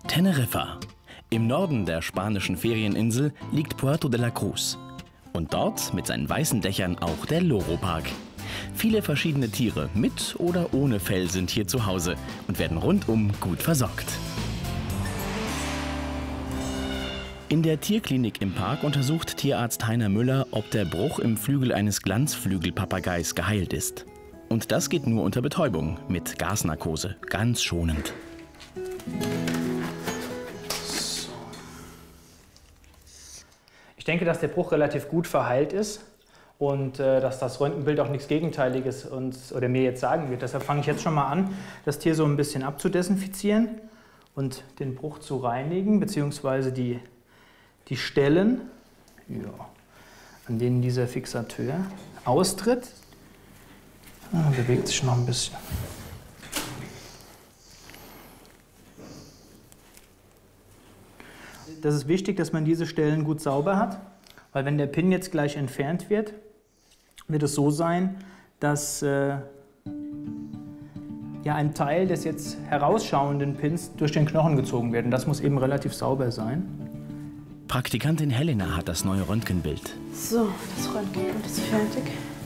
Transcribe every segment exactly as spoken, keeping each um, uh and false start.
Teneriffa. Im Norden der spanischen Ferieninsel liegt Puerto de la Cruz. Und dort mit seinen weißen Dächern auch der Loro-Park. Viele verschiedene Tiere mit oder ohne Fell sind hier zu Hause und werden rundum gut versorgt. In der Tierklinik im Park untersucht Tierarzt Heiner Müller, ob der Bruch im Flügel eines Glanzflügelpapageis geheilt ist. Und das geht nur unter Betäubung mit Gasnarkose, ganz schonend. Ich denke, dass der Bruch relativ gut verheilt ist und äh, dass das Röntgenbild auch nichts Gegenteiliges uns oder mir jetzt sagen wird. Deshalb fange ich jetzt schon mal an, das Tier so ein bisschen abzudesinfizieren und den Bruch zu reinigen, beziehungsweise die, die Stellen, ja, an denen dieser Fixateur austritt. Ah, bewegt sich noch ein bisschen. Das ist wichtig, dass man diese Stellen gut sauber hat, weil wenn der Pin jetzt gleich entfernt wird, wird es so sein, dass äh, ja, ein Teil des jetzt herausschauenden Pins durch den Knochen gezogen wird. Und das muss eben relativ sauber sein. Praktikantin Helena hat das neue Röntgenbild. So, das Röntgenbild ist fertig.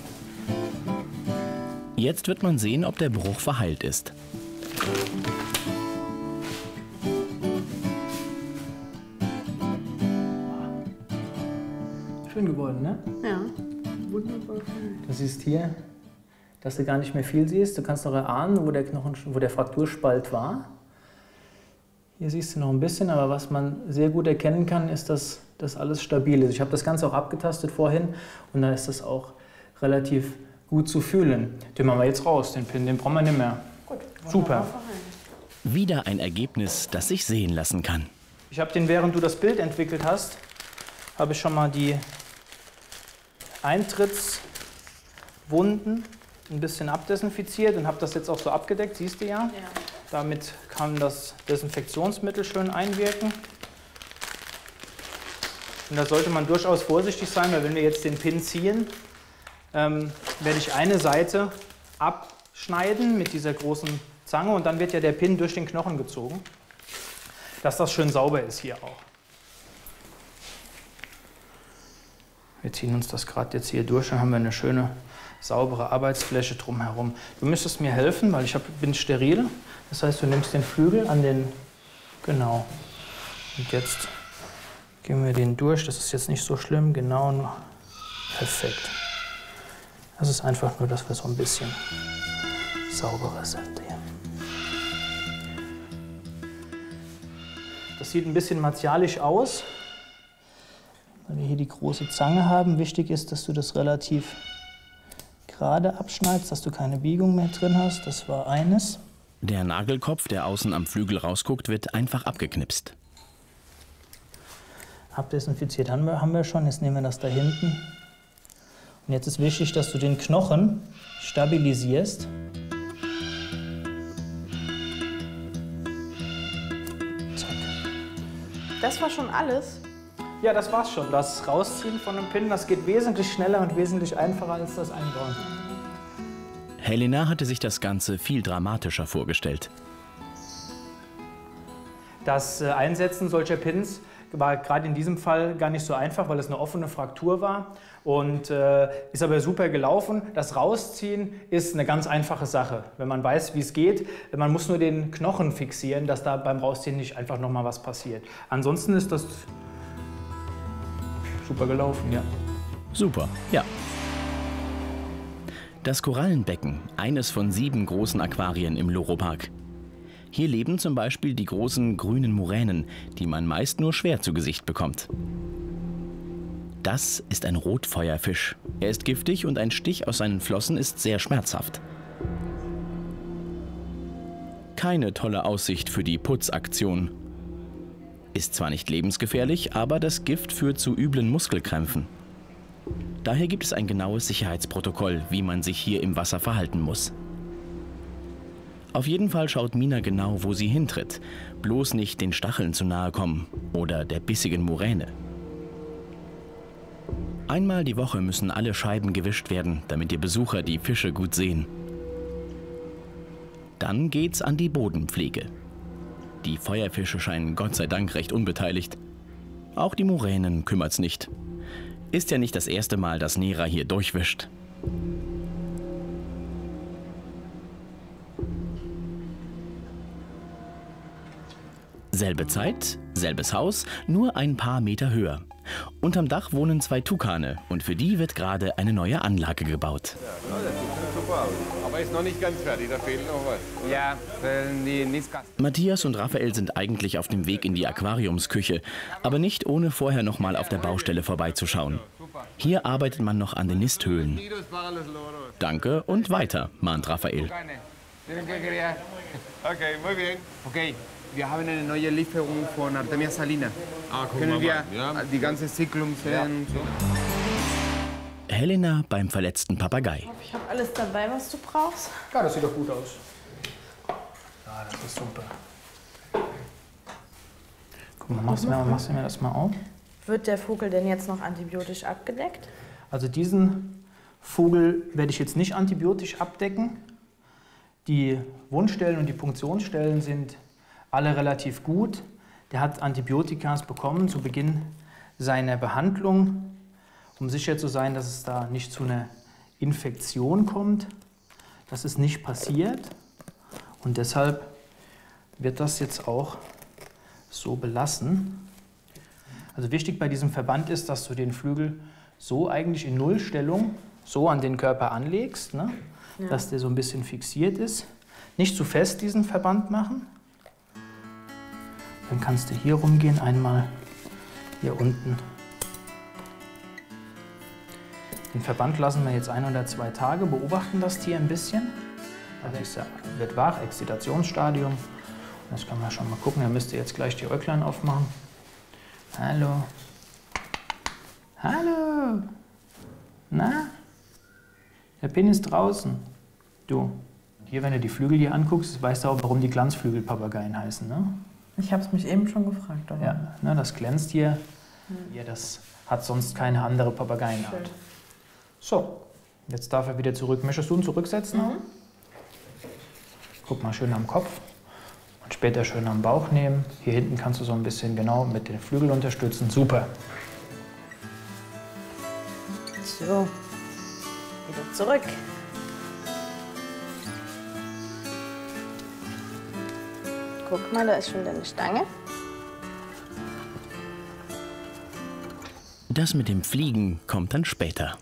Jetzt wird man sehen, ob der Bruch verheilt ist. Schön geworden, ne? Ja, wunderbar. Du siehst hier, dass du gar nicht mehr viel siehst. Du kannst noch erahnen, wo der Knochen, wo der Frakturspalt war. Hier siehst du noch ein bisschen, aber was man sehr gut erkennen kann, ist, dass das alles stabil ist. Ich habe das Ganze auch abgetastet vorhin und da ist das auch relativ gut zu fühlen. Den machen wir jetzt raus, den Pin, den brauchen wir nicht mehr. Gut, super. Wieder ein Ergebnis, das sich sehen lassen kann. Ich habe den, während du das Bild entwickelt hast, habe ich schon mal die Eintrittswunden ein bisschen abdesinfiziert und habe das jetzt auch so abgedeckt, siehst du ja. Ja. Damit kann das Desinfektionsmittel schön einwirken. Und da sollte man durchaus vorsichtig sein, weil wenn wir jetzt den Pin ziehen, ähm, werde ich eine Seite abschneiden mit dieser großen Zange und dann wird ja der Pin durch den Knochen gezogen, dass das schön sauber ist hier auch. Wir ziehen uns das gerade jetzt hier durch, dann haben wir eine schöne, saubere Arbeitsfläche drumherum. Du müsstest mir helfen, weil ich hab, bin steril. Das heißt, du nimmst den Flügel an den... Genau. Und jetzt gehen wir den durch. Das ist jetzt nicht so schlimm. Genau. Nur. Perfekt. Das ist einfach nur, dass wir so ein bisschen sauberer sind hier. Das sieht ein bisschen martialisch aus. Weil wir hier die große Zange haben. Wichtig ist, dass du das relativ gerade abschneidest, dass du keine Biegung mehr drin hast. Das war eines. Der Nagelkopf, der außen am Flügel rausguckt, wird einfach abgeknipst. Abdesinfiziert haben wir, haben wir schon. Jetzt nehmen wir das da hinten. Und jetzt ist wichtig, dass du den Knochen stabilisierst. Zack. Das war schon alles? Ja, das war's schon. Das Rausziehen von einem Pin, das geht wesentlich schneller und wesentlich einfacher als das Einbauen. Helena hatte sich das Ganze viel dramatischer vorgestellt. Das äh, Einsetzen solcher Pins war gerade in diesem Fall gar nicht so einfach, weil es eine offene Fraktur war und äh, ist aber super gelaufen. Das Rausziehen ist eine ganz einfache Sache, wenn man weiß, wie es geht. Man muss nur den Knochen fixieren, dass da beim Rausziehen nicht einfach noch mal was passiert. Ansonsten ist das super gelaufen, ja. Super, ja. Das Korallenbecken, eines von sieben großen Aquarien im Loro-Park. Hier leben zum Beispiel die großen grünen Muränen, die man meist nur schwer zu Gesicht bekommt. Das ist ein Rotfeuerfisch. Er ist giftig und ein Stich aus seinen Flossen ist sehr schmerzhaft. Keine tolle Aussicht für die Putzaktion. Ist zwar nicht lebensgefährlich, aber das Gift führt zu üblen Muskelkrämpfen. Daher gibt es ein genaues Sicherheitsprotokoll, wie man sich hier im Wasser verhalten muss. Auf jeden Fall schaut Mina genau, wo sie hintritt. Bloß nicht den Stacheln zu nahe kommen oder der bissigen Muräne. Einmal die Woche müssen alle Scheiben gewischt werden, damit die Besucher die Fische gut sehen. Dann geht's an die Bodenpflege. Die Feuerfische scheinen Gott sei Dank recht unbeteiligt. Auch die Muränen kümmert's nicht. Ist ja nicht das erste Mal, dass Nera hier durchwischt. Selbe Zeit, selbes Haus, nur ein paar Meter höher. Unterm Dach wohnen zwei Tukane und für die wird gerade eine neue Anlage gebaut. Ja, das sieht super aus. Aber ist noch nicht ganz fertig, da fehlt noch was. Ja, die nicht ganz. Matthias und Raphael sind eigentlich auf dem Weg in die Aquariumsküche, aber nicht ohne vorher noch mal auf der Baustelle vorbeizuschauen. Hier arbeitet man noch an den Nisthöhlen. Danke und weiter, mahnt Raphael. Okay, muy bien. Okay, wir haben eine neue Lieferung von Artemia Salina. Ah, guck Können mal wir mal, ja. die ganze Zyklum sehen? Ja. So? Helena beim verletzten Papagei. Ich habe alles dabei, was du brauchst. Ja, das sieht doch gut aus. Ja, das ist super. Guck mal, machst du mir, machst du mir das mal auf? Wird der Vogel denn jetzt noch antibiotisch abgedeckt? Also diesen Vogel werde ich jetzt nicht antibiotisch abdecken. Die Wundstellen und die Punktionsstellen sind alle relativ gut. Der hat Antibiotikas bekommen zu Beginn seiner Behandlung, um sicher zu sein, dass es da nicht zu einer Infektion kommt. Das ist nicht passiert und deshalb wird das jetzt auch so belassen. Also wichtig bei diesem Verband ist, dass du den Flügel so eigentlich in Nullstellung so an den Körper anlegst, ne? Ja. Dass der so ein bisschen fixiert ist. Nicht zu fest diesen Verband machen. Dann kannst du hier rumgehen, einmal hier unten. Den Verband lassen wir jetzt ein oder zwei Tage, beobachten das Tier ein bisschen. Also ist er wird wach, Exzitationsstadium. Das kann man schon mal gucken. Er müsste jetzt gleich die Äuglein aufmachen. Hallo. Hallo. Na? Der Pin ist draußen. Du. Hier, wenn du die Flügel hier anguckst, weißt du auch, warum die Glanzflügelpapageien heißen, ne? Ich habe es mich eben schon gefragt. Aber Ja, ne, das glänzt hier. Hier, das hat sonst keine andere Papageienart. So, jetzt darf er wieder zurück. Möchtest du ihn zurücksetzen? Mhm. Guck mal, schön am Kopf. Und später schön am Bauch nehmen. Hier hinten kannst du so ein bisschen genau mit den Flügeln unterstützen. Super. So, wieder zurück. Guck mal, da ist schon wieder eine Stange. Das mit dem Fliegen kommt dann später.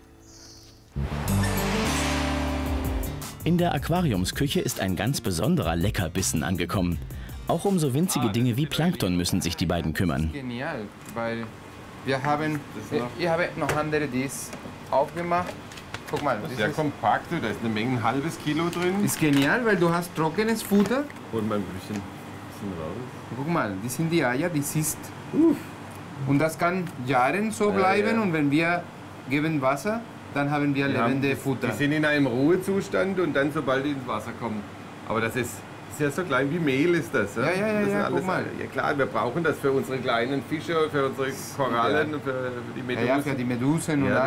In der Aquariumsküche ist ein ganz besonderer Leckerbissen angekommen. Auch um so winzige Dinge wie Plankton müssen sich die beiden kümmern. Genial, weil wir haben, ich habe noch andere, die ist aufgemacht. Guck mal, Das ist sehr kompakt, da ist eine Menge, ein halbes Kilo drin. ist genial, weil du hast trockenes Futter. Holen wir ein bisschen, bisschen raus. Guck mal, das sind die Eier, die siehst. Uff. Und das kann Jahre so bleiben ja. und wenn wir geben Wasser, dann haben wir Die lebende haben- Futter. Die sind in einem Ruhezustand und dann, sobald die ins Wasser kommen. Aber das ist, ist ja so klein wie Mehl ist das. Ja, ja, ja, das sind ja, alles, guck mal. Ja klar, wir brauchen das für unsere kleinen Fische, für unsere Korallen, für, für die ja, Medusen. ja, für die Medusen und Ja,